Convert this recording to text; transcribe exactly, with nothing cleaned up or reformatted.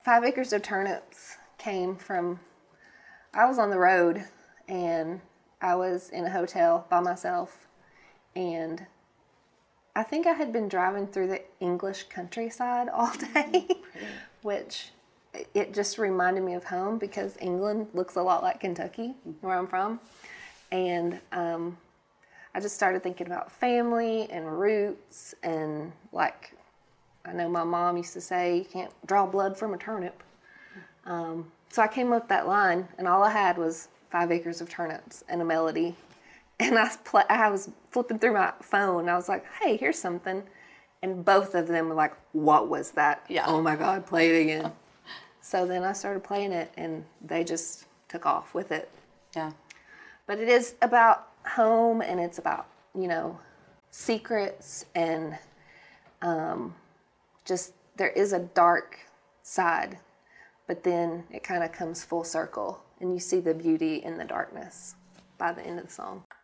Five Acres of Turnips came from, I was on the road and I was in a hotel by myself, and I think I had been driving through the English countryside all day, which it just reminded me of home because England looks a lot like Kentucky, where I'm from. And um, I just started thinking about family and roots, and like, I know my mom used to say, you can't draw blood from a turnip. Um, so I came up with that line, and all I had was five acres of turnips and a melody. And I, play, I was flipping through my phone, and I was like, hey, here's something. And both of them were like, what was that? Yeah. Oh my God, play it again. So then I started playing it, and they just took off with it. Yeah. But it is about home, and it's about, you know, secrets, and um, just there is a dark side, but then it kind of comes full circle, and you see the beauty in the darkness by the end of the song.